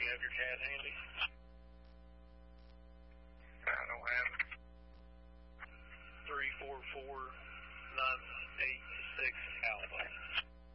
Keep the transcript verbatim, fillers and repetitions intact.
you have your C A D handy? I don't have it. three four four nine eight six Alpha.